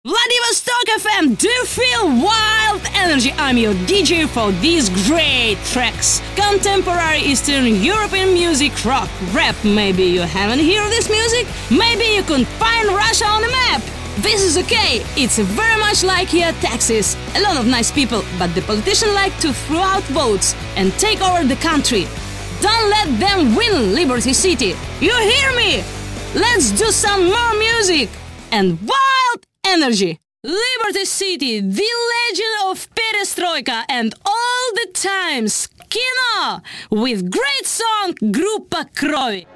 Vladivostok FM, do you feel wild energy? I'm your DJ for these great tracks. Contemporary Eastern European music, rock, rap. Maybe you haven't heard this music? Maybe you couldn't find Russia on the map. This is okay. It's very much like here Texas. A lot of nice people, but the politicians like to throw out votes and take over the country. Don't let them win Liberty City. You hear me? Let's do some more music and wild energy. Liberty City, the legend of Perestroika and all the times. Kino with great song Группа Крови.